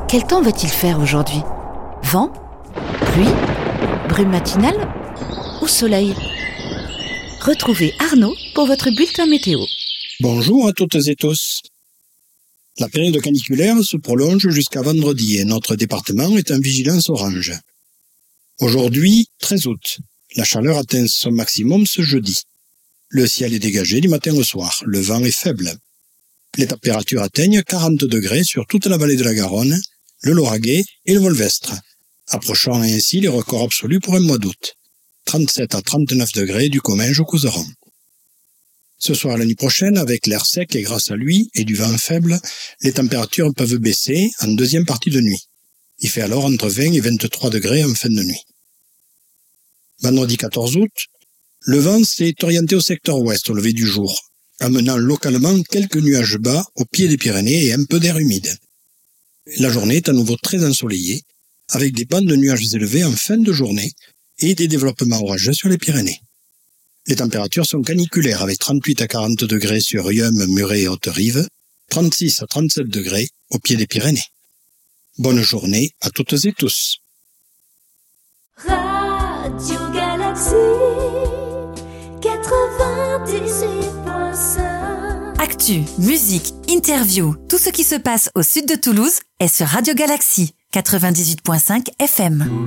Quel temps va-t-il faire aujourd'hui ? Vent ? Pluie ? Brume matinale ? Ou soleil ? Retrouvez Arnaud pour votre bulletin météo. Bonjour à toutes et tous. La période caniculaire se prolonge jusqu'à vendredi et notre département est en vigilance orange. Aujourd'hui, 13 août, la chaleur atteint son maximum ce jeudi. Le ciel est dégagé du matin au soir, le vent est faible. Les températures atteignent 40 degrés sur toute la vallée de la Garonne, le Lauragais et le Volvestre, approchant ainsi les records absolus pour un mois d'août. 37 à 39 degrés du Comminges au Couserans. Ce soir et la nuit prochaine, avec l'air sec et grâce à lui et du vent faible, les températures peuvent baisser en deuxième partie de nuit. Il fait alors entre 20 et 23 degrés en fin de nuit. Vendredi 14 août, le vent s'est orienté au secteur ouest au lever du jour, amenant localement quelques nuages bas au pied des Pyrénées et un peu d'air humide. La journée est à nouveau très ensoleillée, avec des bandes de nuages élevés en fin de journée et des développements orageux sur les Pyrénées. Les températures sont caniculaires avec 38 à 40 degrés sur Riom, Muret et Haute-Rive, 36 à 37 degrés au pied des Pyrénées. Bonne journée à toutes et tous. Radio Galaxy 98.5. Actu, musique, interview, tout ce qui se passe au sud de Toulouse est sur Radio Galaxy 98.5 FM.